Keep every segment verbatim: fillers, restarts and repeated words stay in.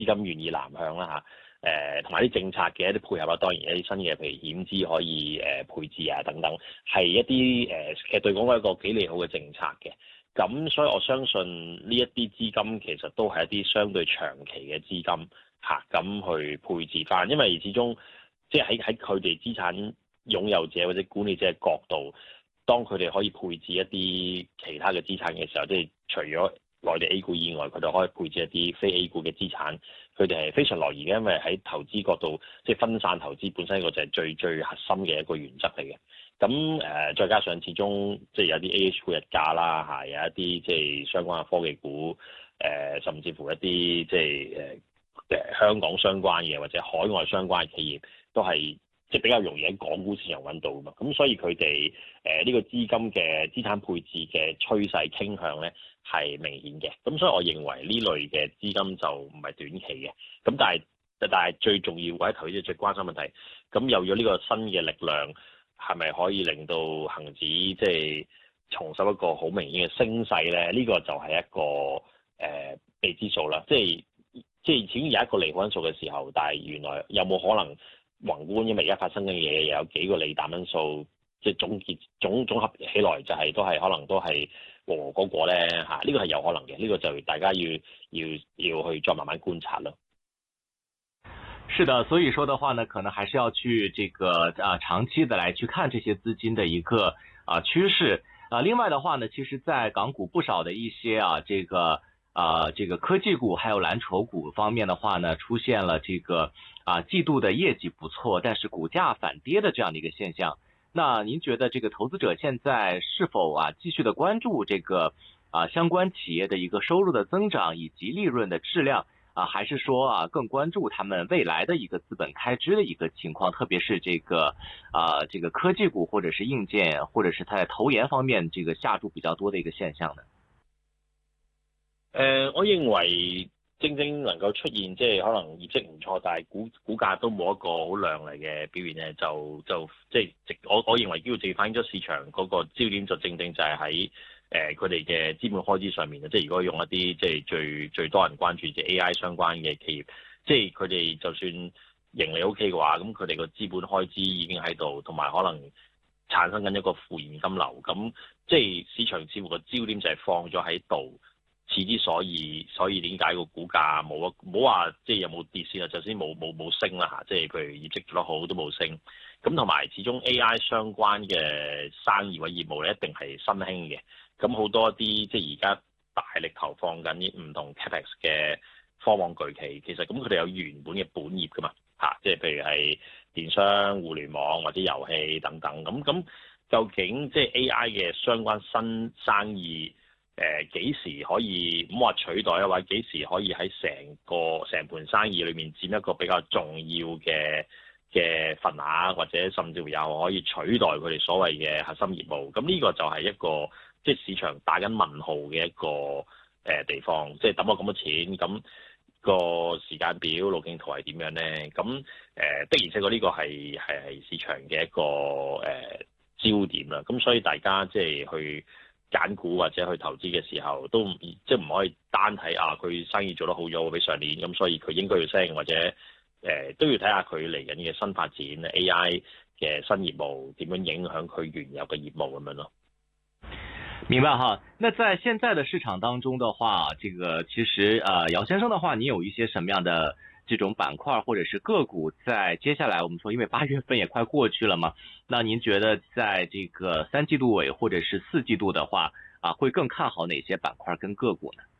資金願意南向啦嚇。誒同埋啲政策嘅一啲配合啦，當然一啲新嘅譬如險資可以誒、呃、配置啊等等，係一啲誒、呃、其實對港股一個幾利好嘅政策嘅。咁所以我相信呢一啲資金其實都係一啲相對長期嘅資金嚇，咁、啊、去配置翻，因為始終即係喺喺佢哋資產擁有者或者管理者嘅角度，當佢哋可以配置一啲其他嘅資產嘅時候，即係除咗內地 A 股以外，佢哋可以配置一啲非 A 股嘅資產，佢哋係非常樂意嘅，因為喺投資角度，即係分散投資本身一個就係最最核心嘅一個原則嚟嘅。咁誒、呃，再加上始終即係有啲 A H 股日價啦，嚇，有一啲即係相關嘅科技股，誒、呃，甚至乎一啲即係誒誒香港相關嘅或者海外相關嘅企業，都係即係比較容易喺港股市場揾到㗎嘛。咁所以佢哋誒呢個資金嘅資產配置嘅趨勢傾向咧係明顯嘅。咁所以我認為呢類嘅資金就唔係短期嘅。咁但係但係最重要或者投資者最關心問題，咁有咗呢個新嘅力量，係咪可以令到恆指即係重拾一個好明顯嘅升勢咧？呢、這個就係一個誒、呃、未知數啦。即係即係始終有一個利好因素嘅時候，但係原來有冇可能宏觀，因為而家發生嘅嘢有幾個利淡因素，即係總結總總合起來就係、是、都係可能都係和和嗰個咧嚇。呢、這個係有可能嘅，呢、這個就大家要要要去再慢慢觀察咯。 是的，所以說的話呢，可能還是要去這個啊長期的來去看這些資金的一個啊趨勢啊。另外的話呢，其實在港股不少的一些啊這個啊這個科技股還有藍籌股方面的話呢，出現了這個啊季度的業績不錯，但是股價反跌的這樣的一個現象。那您覺得這個投資者現在是否啊繼續的關注這個啊相關企業的一個收入的增長以及利潤的質量？啊，還是說啊，更關注他們未來的一個資本開支的一個情況，特別是這個啊，這個科技股或者是硬件，或者是它在投研方面這個下注比較多的一個現象呢？ 誒、呃，我認為正正能夠出現即係可能業績唔錯，但係股股價都冇一個好亮麗嘅表現咧，就就即係直我我認為叫做反映咗市場嗰個焦點就正正就係喺誒佢哋嘅資本開支上面啊，即係如果用一啲即係最最多人關注即係 A I 相關嘅企業，即係佢哋就算盈利 O K 嘅話，咁佢哋個資本開支已經喺度，同埋可能產生緊一個負現金流，咁即係市場似乎個焦點就係放咗喺度。遲啲，所以所以點解個股價冇啊？唔好話即係有冇跌先啊，就先冇冇冇升啦嚇，即係譬如業績做得好都冇升。咁同埋始終 A I 相關嘅生意或業務咧，一定係新興嘅。咁好多啲即係而家大力投放緊啲唔同 Capex 嘅科網巨企，其實咁佢哋有原本嘅本業噶嘛嚇，即係譬如係電商、互聯網或者遊戲等等。咁咁究竟即係 A I 嘅相關新生意？誒幾時可以唔好話取代啊？或者幾時可以喺成個成盤生意裏面佔一個比較重要嘅嘅份額，或者甚至乎又可以取代佢哋所謂嘅核心業務？咁呢個就係一個即係、就是、市場打緊問號嘅一個誒地方，即係抌咗咁多錢，咁、個時間表路徑圖係點樣咧？咁誒、呃、的而且確呢個係係係市場嘅一個誒、呃、焦點啦。咁所以大家即係去揀股或者去投資嘅時候，都即係唔可以單睇啊佢生意做得好咗比上年，咁所以佢應該要升，或者誒、呃、都要睇下佢嚟緊嘅新發展 A I 嘅新業務點樣影響佢原有嘅業務咁樣咯。 明白哈。那在現在的市場當中的話，這個其實啊、呃，姚先生的話，你有一些什麼樣的這種板塊或者是個股，在接下來我們說，因為八月份也快過去了嘛，那您覺得在這個三季度尾或者是四季度的話，啊，會更看好哪些板塊跟個股呢？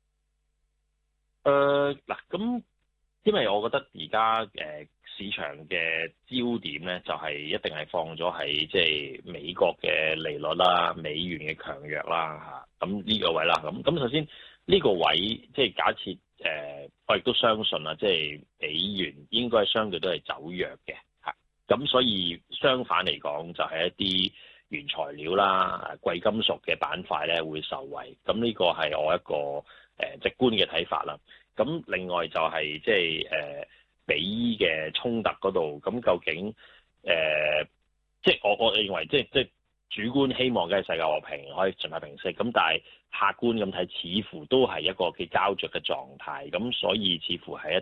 誒嗱，咁因為我覺得而家誒市場嘅焦點咧，就係、是、一定係放咗喺即係美國嘅利率啦、美元嘅強弱啦嚇，咁呢個位啦，咁咁首先呢個位即係假設。誒、呃，我亦都相信啊，即係美元應該相對都係走弱嘅嚇，咁所以相反嚟講，就係一啲原材料啦、貴金屬嘅板塊咧會受惠，咁呢個係我一個誒、呃、直觀嘅睇法啦。咁另外就係即係誒美伊嘅衝突嗰度，咁究竟誒、呃、即係我我認為即係即係主觀希望嘅世界和平可以盡快平息，咁但係客觀咁睇，似乎都係一個幾膠着嘅狀態，咁所以似乎係一